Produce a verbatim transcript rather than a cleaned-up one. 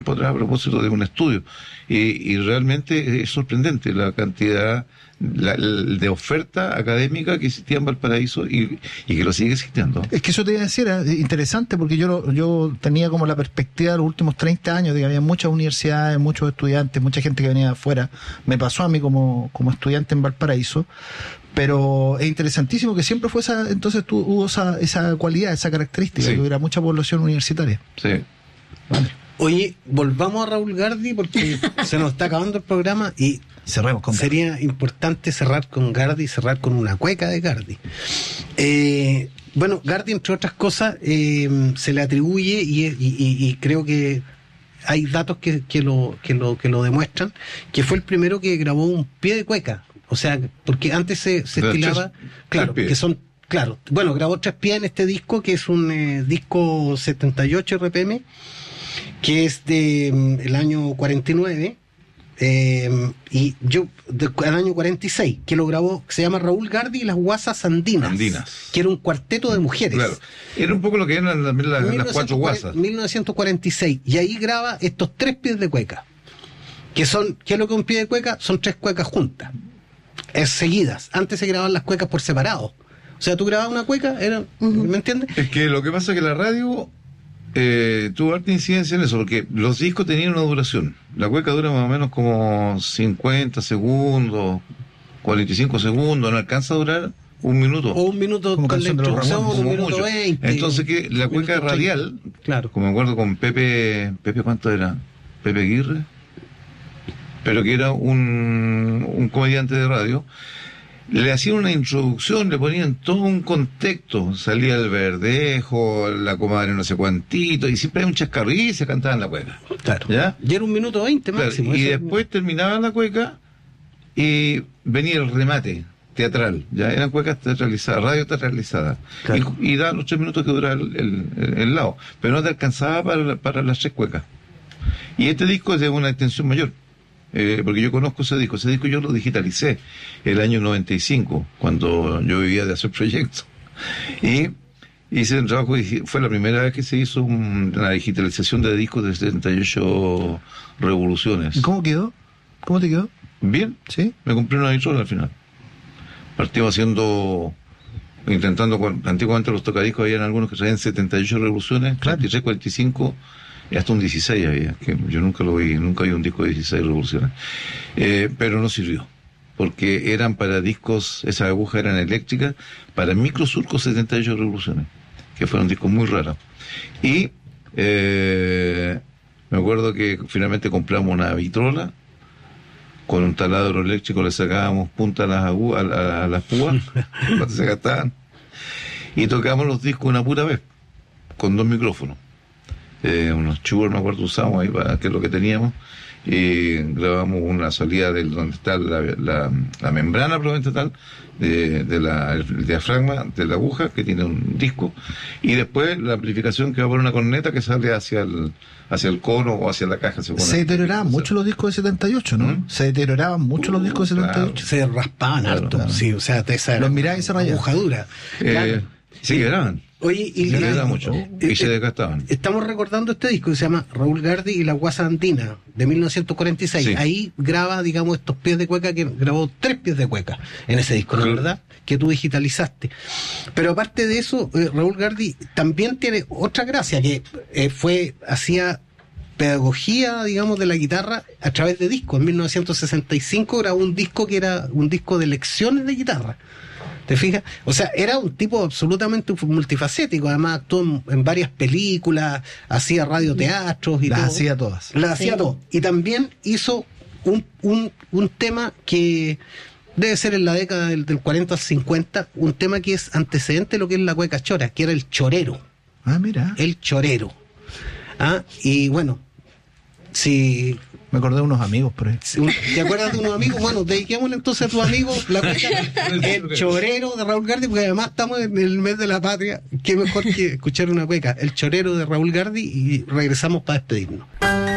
a propósito de un estudio, y, y realmente es sorprendente la cantidad la, la, de oferta académica que existía en Valparaíso y, y que lo sigue existiendo. Es que eso te iba a decir, era interesante porque yo yo tenía como la perspectiva de los últimos treinta años de que había muchas universidades, muchos estudiantes, mucha gente que venía de afuera. Me pasó a mí como, como estudiante en Valparaíso, pero es interesantísimo que siempre fue esa, entonces tu, hubo esa, esa cualidad, esa característica, sí, que hubiera mucha población universitaria. Sí. Vale. Oye, volvamos a Raúl Gardi porque se nos está acabando el programa y cerremos con sería Gardi. Importante cerrar con Gardi, cerrar con una cueca de Gardi. Eh, bueno, Gardi, entre otras cosas, eh, se le atribuye y, y, y, y creo que hay datos que, que, lo, que, lo, que lo demuestran, que fue el primero que grabó un pie de cueca. O sea, porque antes se, se estilaba, tres, claro, tres que son, claro, bueno, grabó tres pies en este disco, que es un eh, disco setenta y ocho R P M, que es de um, el año cuarenta y nueve, eh, y yo, del año cuarenta y seis, que lo grabó, que se llama Raúl Gardi y las Guasas Andinas, Andinas, que era un cuarteto de mujeres. Claro, era un poco lo que eran las, las, las cuatro guasas. mil novecientos cuarenta y seis, y ahí graba estos tres pies de cueca, que son, ¿qué es lo que es un pie de cueca? Son tres cuecas juntas. Es seguidas. Antes se grababan las cuecas por separado. O sea, tú grababas una cueca, era, uh-huh. ¿me entiendes? Es que lo que pasa es que la radio eh, tuvo harta incidencia en eso, porque los discos tenían una duración. La cueca dura más o menos como cincuenta segundos, cuarenta y cinco segundos, no alcanza a durar un minuto. O un minuto como con la introducción, un minuto mucho. veinte. Entonces, que la cueca radial, claro, como me acuerdo con Pepe, Pepe, ¿cuánto era? Pepe Aguirre, pero que era un, un comediante de radio, le hacían una introducción, le ponían todo un contexto, salía el verdejo, la comadre no sé cuantito, y siempre hay un chascarro, y se cantaba en la cueca. Claro. ¿Ya? Y era un minuto veinte máximo. Claro, y eso después terminaba la cueca y venía el remate teatral, ya eran cuecas teatralizadas, radio teatralizada, claro, y, y daban los tres minutos que duraba el, el, el, el lado, pero no te alcanzaba para, para las tres cuecas. Y este disco es de una extensión mayor. Eh, porque yo conozco ese disco, ese disco yo lo digitalicé el año noventa y cinco, cuando yo vivía de hacer proyectos, y hice un trabajo, fue la primera vez que se hizo un, una digitalización de discos de setenta y ocho revoluciones. ¿Y cómo quedó? ¿Cómo te quedó? Bien, ¿sí? Me compré una Vitrola al final. Partimos haciendo, intentando, antiguamente los tocadiscos habían algunos que traían setenta y ocho revoluciones, claro, treinta y tres, cuarenta y cinco, y hasta un dieciséis había, que yo nunca lo vi, nunca vi un disco de dieciséis revoluciones, eh, pero no sirvió, porque eran para discos, esas agujas eran eléctricas, para microsurcos setenta y ocho revoluciones, que fueron discos muy raros. Y eh, me acuerdo que finalmente compramos una Vitrola, con un taladro eléctrico le sacábamos punta a las agujas, a, a, a las púas, cuando se gastaban, y tocábamos los discos una pura vez, con dos micrófonos. Eh, unos chubos, me acuerdo, usamos ahí para que es lo que teníamos, y grabamos una salida de donde está la, la, la membrana probablemente tal de, de la, el diafragma de la aguja, que tiene un disco, y después la amplificación que va por una corneta que sale hacia el hacia el cono o hacia la caja. Se, se deterioraban mucho los discos de setenta y ocho, ¿no? ¿Mm? Se deterioraban mucho uh, los discos de setenta y ocho. Claro. Se raspaban claro, harto, claro. Sí, o sea, esa los mirás y se rayaban. Agujadura. Eh, claro. Sí, quebraban. Oye, y, se y, mucho, eh, y se eh, desgastaban. Estamos recordando este disco que se llama Raúl Gardi y la Guasa Andina, de mil novecientos cuarenta y seis. Sí. Ahí graba, digamos, estos pies de cueca, que grabó tres pies de cueca en ese disco, ¿no es verdad? Que tú digitalizaste. Pero aparte de eso, eh, Raúl Gardi también tiene otra gracia, que eh, fue, hacía pedagogía, digamos, de la guitarra a través de discos. En mil novecientos sesenta y cinco grabó un disco que era un disco de lecciones de guitarra. ¿Te fijas? O sea, era un tipo absolutamente multifacético. Además actuó en, en varias películas, hacía radioteatros y las todo. Las hacía todas. Las hacía sí. todas. Y también hizo un, un, un tema que debe ser en la década del, del cuarenta al cincuenta, un tema que es antecedente de lo que es la cueca chora, que era el chorero. Ah, mira. El chorero. Ah, y bueno, si... Me acordé de unos amigos por ahí. ¿Te acuerdas de unos amigos? Bueno, dediquémosle entonces a tus amigos la cueca, el chorero de Raúl Gardi, porque además estamos en el mes de la patria. Qué mejor que escuchar una cueca, el chorero de Raúl Gardi, y regresamos para despedirnos.